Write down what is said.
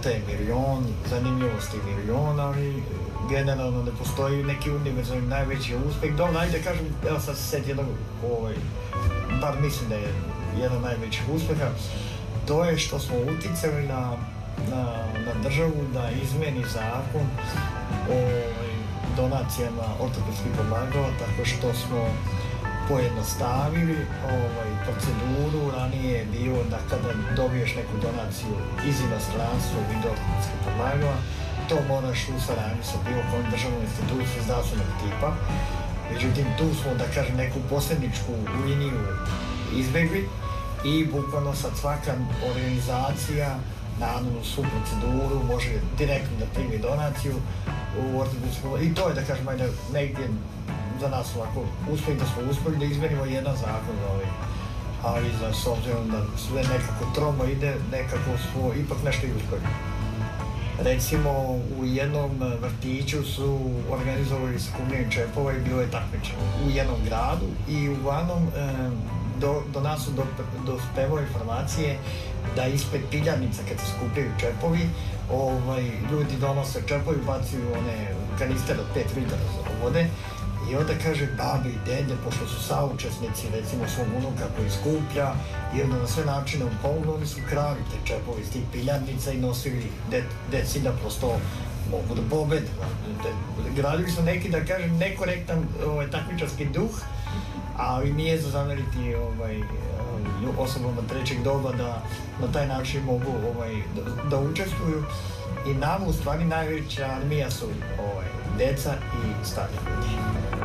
ljepote milion, zanimljivosti milion, ali generalno ne postoji neki univerzalni najveći uspjeh. Dobro, ajde kažem, evo sad se sjeti jednog, bar mislim da je jedan najvećih uspjeha, to je što smo uticali na državu da izmeni zakon o donacijama ortopedskih pomagala, tako što smo pojednostavili proceduru. Ranije je bilo da kada dobiješ neku donaciju iz inostranstva u vidu ortopedskih pomagala, to moraš u saradnji sa bilo kojom državnom institucijom zdravstvenog tipa. Međutim, tu smo, da kažem, neku posredničku liniju izbjegli i bukvalno sad svaka organizacija naravno svu proceduru može direktno da primi donaciju u ortopedsku. I to je, da kažem, negdje za nas ovako uspjeh da smo uspjeli da izmenimo jedan zakon za ovaj. Ali s obzirom da sve nekako tromo ide, nekako smo ipak nešto i uspjeli. Recimo, u jednom vrtiću su organizovali sakupljanje čepova i bilo je takmičenje u jednom gradu i uglavnom do nas su dospevale informacije da ispred piljarnica kad se skupljaju čepovi, ljudi donose čepovi, bacuju one kanistere od 5 litara vode i onda kaže babi i dede, pošto su saučesnici recimo svog unuka koji skuplja i onda na sve načine pomogli, oni su krali te čepovi iz tih piljarnica i nosili deci da prosto mogu da pobede. Gradili su neki, da kažem, nekorektan takmičarski duh, ali nije za zameriti osobama trećeg doba da na taj način mogu da učestvuju i nama u stvari najveća armija su deca i stari ljudi.